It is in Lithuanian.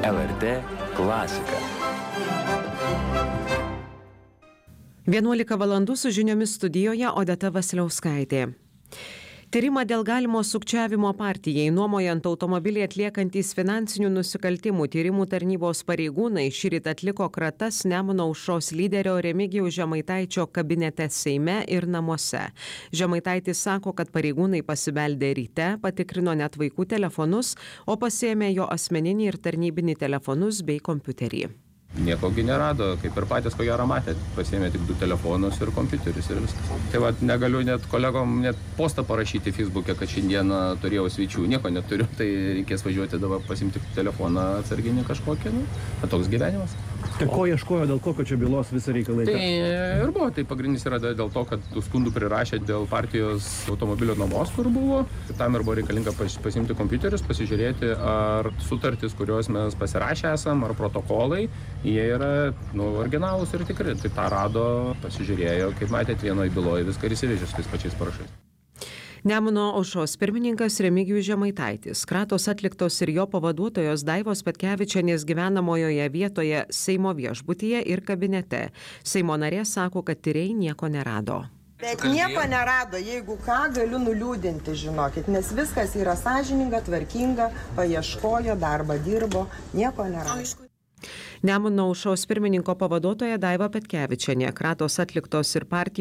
LRT klasika. 11 valandų su žiniomis studijoje Odeta Vasiliauskaitė. Tyrimą dėl galimo sukčiavimo partijai nuomojant automobilį atliekantys finansinių nusikaltimų tyrimų tarnybos pareigūnai šįryt atliko kratas Nemuno aušros lyderio Remigijaus Žemaitaičio kabinete Seime ir namuose. Žemaitaitis sako, kad pareigūnai pasibeldė ryte, patikrino net vaikų telefonus, o pasiėmė jo asmeninį ir tarnybinį telefonus bei kompiuterį. Niekogi nerado, kaip ir patys ko gero matėt, pasiėmė tik 2 telefonus ir kompiuterius ir viskas. Tai va, negaliu net kolegom net postą parašyti Facebook'e, kad šiandieną turėjau svečių, nieko neturiu, tai reikės važiuoti dabar pasimti telefoną atsarginį kažkokį, toks gyvenimas. Tai ko ieškojo, dėl kokio čia bylos visą reikalą? Tai ir buvo, tai pagrindinis yra dėl to, kad skundų prirašė dėl partijos automobilio nuomos, kur buvo. Tam ir buvo reikalinga pasimti kompiuterius, pasižiūrėti, ar sutartys, kurios mes pasirašę esam, ar protokolai, jie yra originalūs ir tikri. Tai tą rado, pasižiūrėjo, kaip matėt, vienoje byloje viską ir įsivežė su tais pačiais parašais. Nemuno aušros pirmininkas Remigijus Žemaitaitis, kratos atliktos ir jo pavaduotojos Daivos Petkevičienės gyvenamojoje vietoje Seimo viešbutyje ir kabinete. Seimo narė sako, kad tyrėjai nieko nerado. Bet nieko nerado, jeigu ką, galiu nuliūdinti, žinokit, nes viskas yra sąžininga, tvarkinga, paieškojo, darbą dirbo, nieko nerado. Nemuno aušros pirmininko pavaduotoja Daiva Petkevičienė, kratos atliktos ir partijos